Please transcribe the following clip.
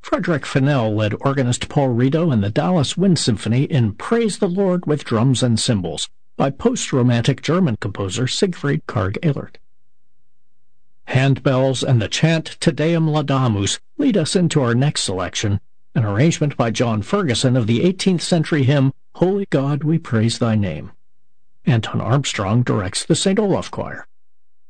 Frederick Fennell led organist Paul Rito and the Dallas Wind Symphony in Praise the Lord with Drums and Cymbals by post-Romantic German composer Siegfried Karg-Ehlert. Handbells and the chant Te Deum Laudamus lead us into our next selection, an arrangement by John Ferguson of the 18th century hymn Holy God, We Praise Thy Name. Anton Armstrong directs the St. Olaf Choir.